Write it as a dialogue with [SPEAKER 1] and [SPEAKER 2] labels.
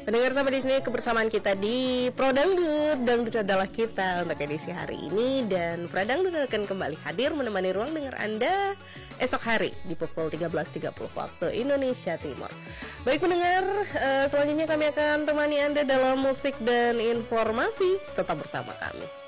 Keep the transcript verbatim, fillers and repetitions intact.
[SPEAKER 1] Pendengar sampai di sini kebersamaan kita di Pro Dangdut. Dangdut adalah kita untuk edisi hari ini, dan Pro Dangdut akan kembali hadir menemani ruang dengar Anda esok hari di pukul tiga belas tiga puluh waktu Indonesia Timur. Baik pendengar, uh, selanjutnya kami akan temani Anda dalam musik dan informasi. Tetap bersama kami.